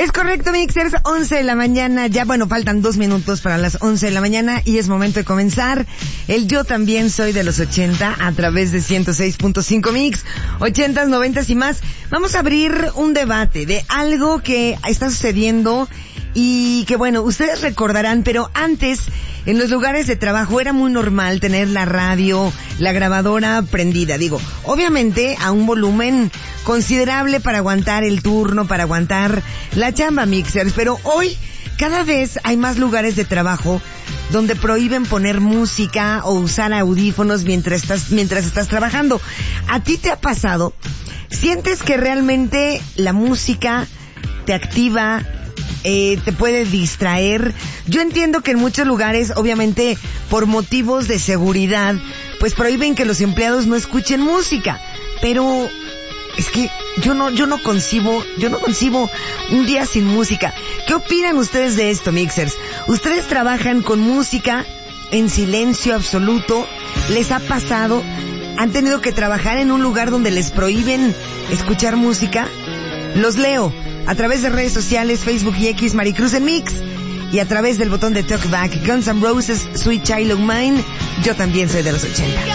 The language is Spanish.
Es correcto, Mixers, 11 de la mañana, ya bueno, faltan 2 minutos para las 11 de la mañana y es momento de comenzar el Yo También Soy de los 80 a través de 106.5 Mix, 80s, 90s y más. Vamos a abrir un debate de algo que está sucediendo y que bueno, ustedes recordarán, pero antes en los lugares de trabajo era muy normal tener la radio, la grabadora prendida. Digo, obviamente a un volumen considerable para aguantar el turno, para aguantar la chamba, Mixers, pero hoy cada vez hay más lugares de trabajo donde prohíben poner música o usar audífonos mientras estás trabajando. ¿A ti te ha pasado? ¿Sientes que realmente la música te activa, te puede distraer? Yo entiendo que en muchos lugares, obviamente, por motivos de seguridad, pues prohíben que los empleados no escuchen música, pero es que yo no concibo un día sin música. ¿Qué opinan ustedes de esto, Mixers? ¿Ustedes trabajan con música en silencio absoluto? ¿Les ha pasado? ¿Han tenido que trabajar en un lugar donde les prohíben escuchar música? Los leo a través de redes sociales, Facebook y X, Maricruz en Mix, y a través del botón de Talkback, Guns N' Roses, Sweet Child O' Mine. Yo también soy de los 80.